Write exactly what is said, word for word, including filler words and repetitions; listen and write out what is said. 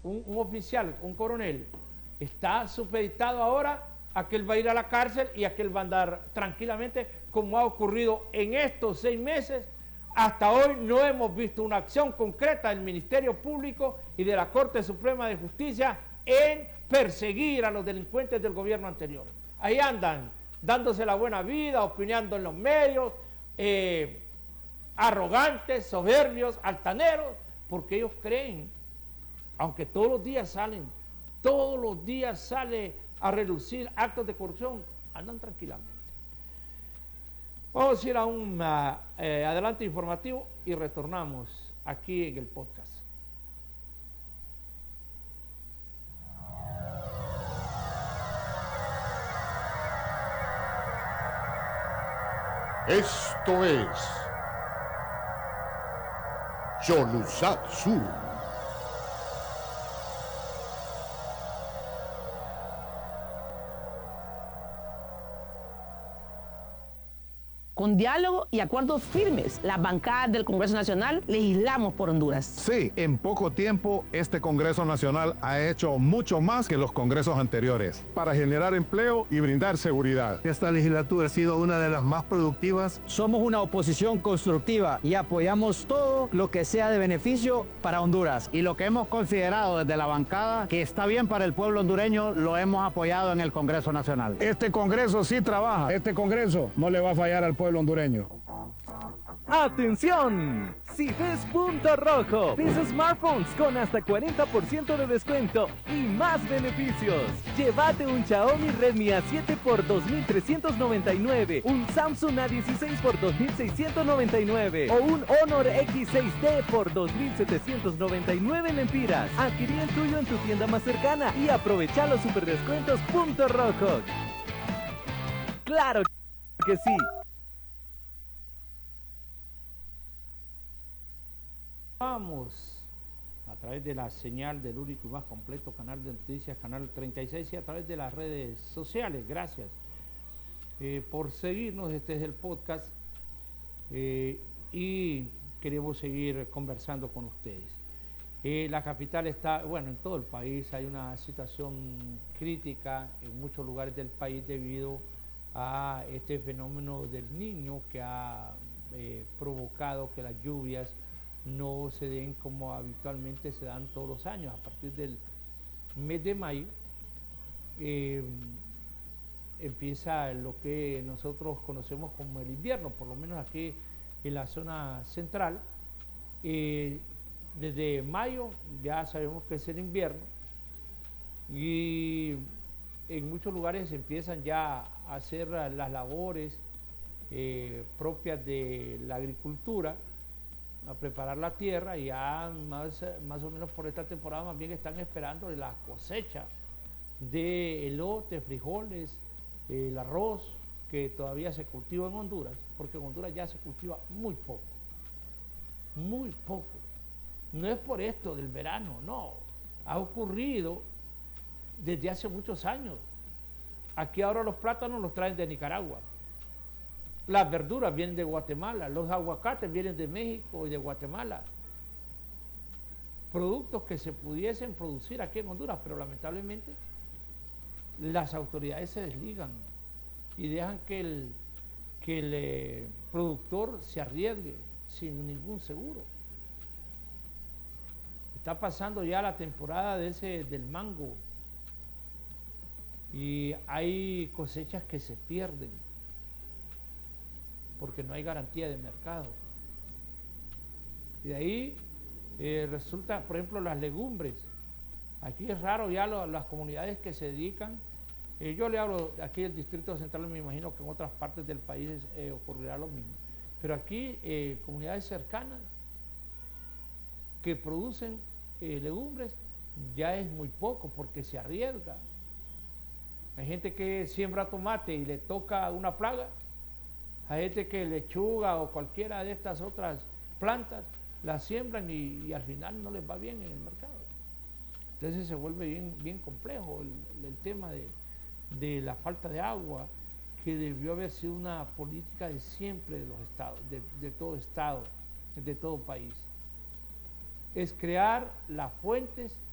un, un oficial, un coronel, está supeditado ahora a que él va a ir a la cárcel y a que él va a andar tranquilamente, como ha ocurrido en estos seis meses. Hasta hoy no hemos visto una acción concreta del Ministerio Público y de la Corte Suprema de Justicia en perseguir a los delincuentes del gobierno anterior. Ahí andan, dándose la buena vida, opinando en los medios, eh, arrogantes, soberbios, altaneros, porque ellos creen, aunque todos los días salen, todos los días sale a relucir actos de corrupción, andan tranquilamente. Vamos a ir a un uh, eh, adelanto informativo y retornamos aquí en el podcast. Esto es Yoluzat Sur. Con diálogo y acuerdos firmes, las bancadas del Congreso Nacional legislamos por Honduras. Sí, en poco tiempo este Congreso Nacional ha hecho mucho más que los congresos anteriores para generar empleo y brindar seguridad. Esta legislatura ha sido una de las más productivas. Somos una oposición constructiva y apoyamos todo lo que sea de beneficio para Honduras. Y lo que hemos considerado desde la bancada que está bien para el pueblo hondureño, lo hemos apoyado en el Congreso Nacional. Este Congreso sí trabaja. Este Congreso no le va a fallar al pueblo pueblo hondureño. ¡Atención! Si ves Punto Rojo, ves smartphones con hasta cuarenta por ciento de descuento y más beneficios. Llévate un Xiaomi Redmi A siete por dos mil trescientos noventa y nueve, un Samsung A dieciséis por dos mil seiscientos noventa y nueve o un Honor X seis D por dos mil setecientos noventa y nueve lempiras. Adquirí el tuyo en tu tienda más cercana y aprovecha los super descuentos Punto Rojo. ¡Claro que sí! Vamos a través de la señal del único y más completo canal de noticias, Canal treinta y seis, y a través de las redes sociales. Gracias eh, por seguirnos. Este es el podcast eh, y queremos seguir conversando con ustedes. Eh, la capital está, bueno, en todo el país hay una situación crítica en muchos lugares del país debido a este fenómeno del Niño que ha eh, provocado que las lluvias no se den como habitualmente se dan todos los años. A partir del mes de mayo eh, empieza lo que nosotros conocemos como el invierno, por lo menos aquí en la zona central. Eh, desde mayo ya sabemos que es el invierno y en muchos lugares empiezan ya a hacer las labores eh, propias de la agricultura, a preparar la tierra, y ya más, más o menos por esta temporada más bien están esperando la cosecha de elote, frijoles, eh, el arroz, que todavía se cultiva en Honduras, porque en Honduras ya se cultiva muy poco, muy poco. No es por esto del verano, no, ha ocurrido desde hace muchos años. Aquí ahora los plátanos los traen de Nicaragua. Las verduras vienen de Guatemala, los aguacates vienen de México y de Guatemala. Productos que se pudiesen producir aquí en Honduras, pero lamentablemente las autoridades se desligan y dejan que el, que el eh, productor se arriesgue sin ningún seguro. Está pasando ya la temporada de ese, del mango y hay cosechas que se pierden porque no hay garantía de mercado. Y de ahí eh, resulta, por ejemplo, las legumbres. Aquí es raro ya lo, las comunidades que se dedican, eh, yo le hablo aquí del Distrito Central, me imagino que en otras partes del país eh, ocurrirá lo mismo, pero aquí eh, comunidades cercanas que producen eh, legumbres ya es muy poco porque se arriesga. Hay gente que siembra tomate y le toca una plaga. Hay gente que lechuga o cualquiera de estas otras plantas la siembran y, y al final no les va bien en el mercado. Entonces se vuelve bien, bien complejo el, el tema de, de la falta de agua, que debió haber sido una política de siempre de los estados, de, de todo estado, de todo país. Es crear las fuentes